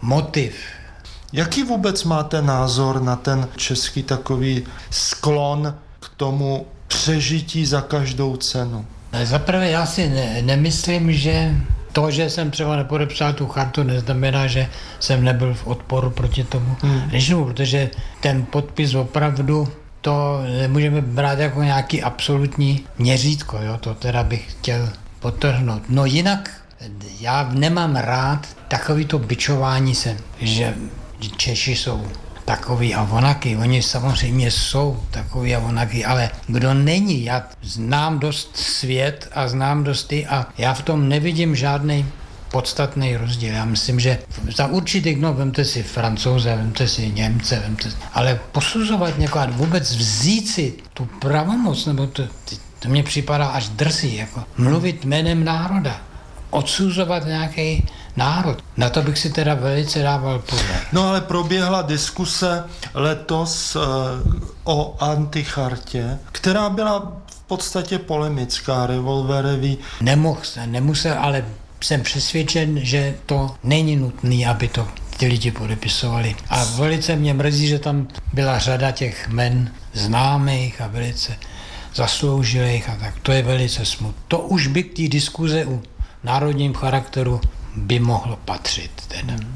motiv. Jaký vůbec máte názor na ten český takový sklon k tomu přežití za každou cenu? Zaprvé já si nemyslím, že to, že jsem třeba nepodepsal tu chartu, neznamená, že jsem nebyl v odporu proti tomu režimu, protože ten podpis opravdu to nemůžeme brát jako nějaký absolutní měřítko, jo? To teda bych chtěl podtrhnout. No jinak já nemám rád takovýto bičování se, že Češi jsou takový a onaky. Oni samozřejmě jsou takový a onaky, ale kdo není, já znám dost svět a znám dost a já v tom nevidím žádný podstatný rozdíl. Já myslím, že za určitých, vemte si Francouze, vemte si Němce, ale posuzovat někoho a vůbec vzít si tu pravomoc, nebo to mně připadá až drzí, jako mluvit jménem národa, odsuzovat nějaký národ. Na to bych si teda velice dával pozor. No ale proběhla diskuse letos o antichartě, která byla v podstatě polemická, revolverový. Nemusel, ale jsem přesvědčen, že to není nutné, aby to ty lidi podepisovali. A velice mě mrzí, že tam byla řada těch men známých a velice zasloužilých a tak. To je velice smutné. To už by k té diskuze u národním charakteru by mohlo patřit. Teda.